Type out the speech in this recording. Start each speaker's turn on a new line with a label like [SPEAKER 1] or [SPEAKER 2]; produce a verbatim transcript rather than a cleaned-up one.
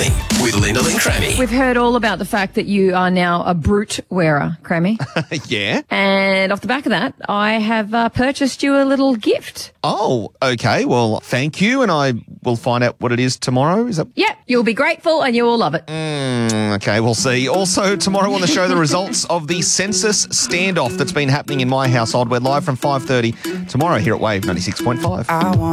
[SPEAKER 1] Morning with Linda Lynn Crammy.
[SPEAKER 2] We've heard all about the fact that you are now a brute wearer, Crammy.
[SPEAKER 3] Yeah.
[SPEAKER 2] And off the back of that, I have uh, purchased you a little gift.
[SPEAKER 3] Oh, okay. Well, thank you, and I will find out what it is tomorrow. Is that?
[SPEAKER 2] Yep, you'll be grateful and you will love it.
[SPEAKER 3] Mm, okay, we'll see. Also, tomorrow on the show, the results of the census standoff that's been happening in my household. We're live from five thirty tomorrow here at Wave ninety-six point five.
[SPEAKER 4] I want